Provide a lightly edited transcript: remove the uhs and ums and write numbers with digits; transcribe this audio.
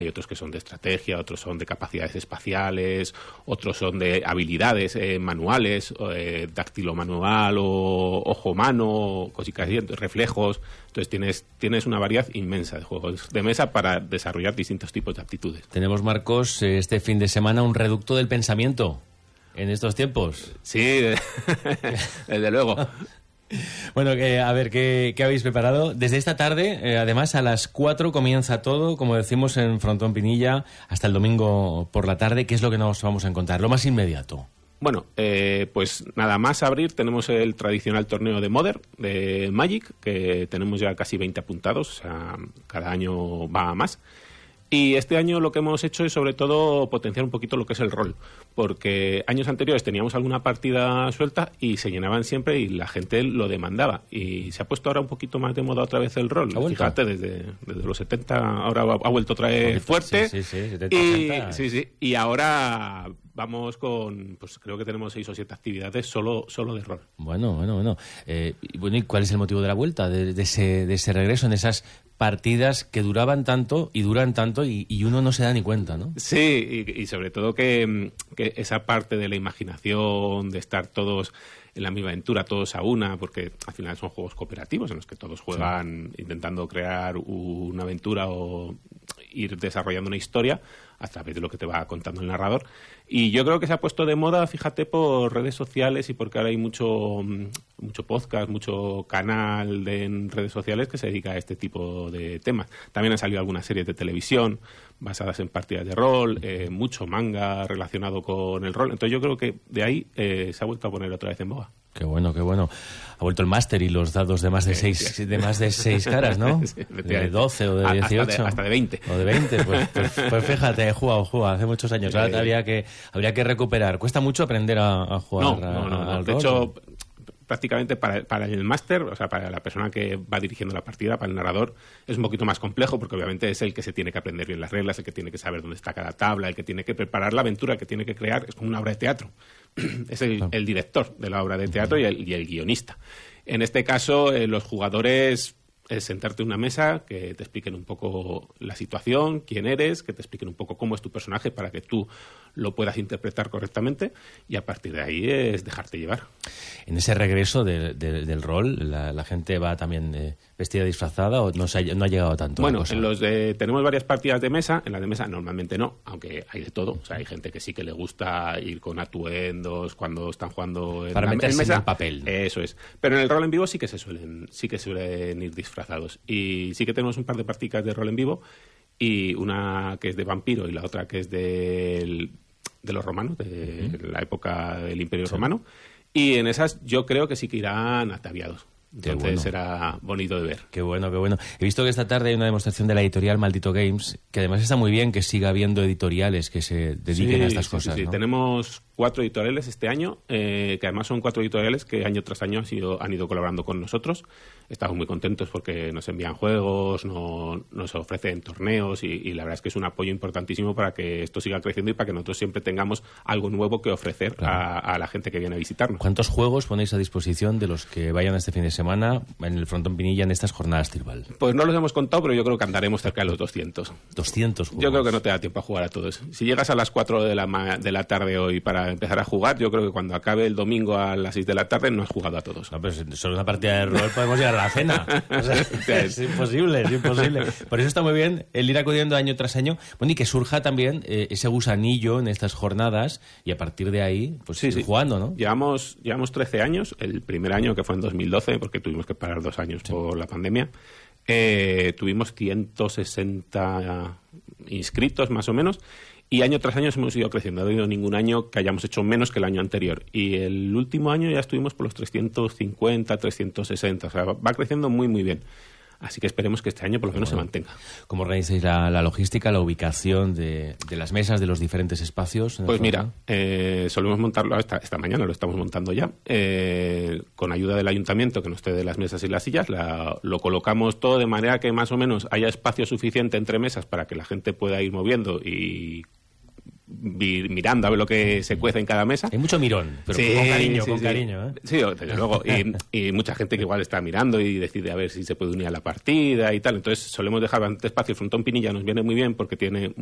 Hay otros que son de estrategia, otros son de capacidades espaciales, otros son de habilidades manuales, dáctilo manual o ojo mano, cositas así, reflejos. Entonces tienes una variedad inmensa de juegos de mesa para desarrollar distintos tipos de aptitudes. Tenemos, Marcos, este fin de semana un reducto del pensamiento en estos tiempos. Sí, desde luego. Bueno, a ver, ¿qué habéis preparado? Desde esta tarde, además, a las 4 comienza todo, como decimos, en Frontón Pinilla, hasta el domingo por la tarde. ¿Qué es lo que nos vamos a encontrar? Lo más inmediato. Bueno, pues nada más abrir, tenemos el tradicional torneo de Modern, de Magic, que tenemos ya casi 20 apuntados, o sea, cada año va a más. Y este año lo que hemos hecho es sobre todo potenciar un poquito lo que es el rol, porque años anteriores teníamos alguna partida suelta y se llenaban siempre y la gente lo demandaba. Y se ha puesto ahora un poquito más de moda otra vez el rol. Fíjate, desde los 70 ahora ha vuelto otra vez fuerte. Sí, 70, 80. Sí. Y ahora vamos con, pues creo que tenemos 6 o 7 actividades solo de rol. Bueno. ¿Y cuál es el motivo de la vuelta, de ese regreso en esas partidas que duraban tanto y duran tanto y uno no se da ni cuenta, ¿no? Sí, y sobre todo que esa parte de la imaginación, de estar todos en la misma aventura, todos a una, porque al final son juegos cooperativos en los que todos juegan intentando crear una aventura o ir desarrollando una historia a través de lo que te va contando el narrador. Y yo creo que se ha puesto de moda, fíjate, por redes sociales y porque ahora hay mucho podcast, mucho canal en redes sociales que se dedica a este tipo de temas. También han salido algunas series de televisión basadas en partidas de rol, mucho manga relacionado con el rol. Entonces yo creo que de ahí se ha vuelto a poner otra vez en boga. Qué bueno. Ha vuelto el máster y los dados de más de 6 caras, ¿no? Sí, de 12 o de 18. Hasta de 20. O de 20, pues fíjate, he jugado hace muchos años. Ahora habría que recuperar. ¿Cuesta mucho aprender a jugar al rol? De hecho, prácticamente para el máster, o sea, para la persona que va dirigiendo la partida, para el narrador, es un poquito más complejo porque obviamente es el que se tiene que aprender bien las reglas, el que tiene que saber dónde está cada tabla, el que tiene que preparar la aventura, el que tiene que crear. Es como una obra de teatro. Es el director de la obra de teatro y el guionista. En este caso, los jugadores es sentarte en una mesa, que te expliquen un poco la situación, quién eres, que te expliquen un poco cómo es tu personaje para que tú lo puedas interpretar correctamente y a partir de ahí es dejarte llevar. En ese regreso del rol, ¿la gente va también vestida disfrazada o no ha llegado tanto? Bueno, tenemos varias partidas de mesa. En las de mesa normalmente no, aunque hay de todo. O sea, hay gente que sí que le gusta ir con atuendos cuando están jugando en meterse mesa. En el papel. Eso es. Pero en el rol en vivo sí que suelen ir disfrazados. Y sí que tenemos un par de partidas de rol en vivo y una que es de vampiro y la otra que es de los romanos, de la época del Imperio Romano. Y en esas yo creo que sí que irán ataviados. Entonces será bonito de ver. Qué bueno. He visto que esta tarde hay una demostración de la editorial Maldito Games, que además está muy bien que siga habiendo editoriales que se dediquen a estas cosas. Sí. ¿no? Tenemos 4 editoriales este año, que además son 4 editoriales que año tras año han ido colaborando con nosotros. Estamos muy contentos porque nos envían juegos, nos ofrecen torneos y la verdad es que es un apoyo importantísimo para que esto siga creciendo y para que nosotros siempre tengamos algo nuevo que ofrecer a la gente que viene a visitarnos. ¿Cuántos juegos ponéis a disposición de los que vayan este fin de semana en el Frontón Pinilla en estas jornadas Tribal? Pues no los hemos contado, pero yo creo que andaremos cerca de los 200. 200 juegos. Yo creo que no te da tiempo a jugar a todos. Si llegas a las 4 de la tarde hoy para empezar a jugar, yo creo que cuando acabe el domingo a las 6 de la tarde no has jugado a todos. No, pero solo una partida de rol podemos llegar a la cena. O sea, es imposible. Por eso está muy bien el ir acudiendo año tras año. Bueno, y que surja también ese gusanillo en estas jornadas y a partir de ahí, pues ir jugando, ¿no? Llevamos 13 años. El primer año, que fue en 2012, porque tuvimos que parar 2 años por la pandemia, tuvimos 160 inscritos más o menos. Y año tras año hemos ido creciendo. No ha habido ningún año que hayamos hecho menos que el año anterior. Y el último año ya estuvimos por los 350, 360. O sea, va creciendo muy, muy bien. Así que esperemos que este año por lo menos se mantenga. ¿Cómo organizáis la logística, la ubicación de las mesas, de los diferentes espacios? Pues mira, solemos montarlo, esta mañana lo estamos montando ya, con ayuda del ayuntamiento que nos cede las mesas y las sillas, lo colocamos todo de manera que más o menos haya espacio suficiente entre mesas para que la gente pueda ir moviendo y mirando a ver lo que se cuece en cada mesa. Hay mucho mirón, pero Sí, con cariño, sí, con sí. cariño. ¿Eh? Sí, desde luego. Y mucha gente que igual está mirando y decide a ver si se puede unir a la partida y tal. Entonces solemos dejar bastante espacio. El frontón Pinilla nos viene muy bien porque tiene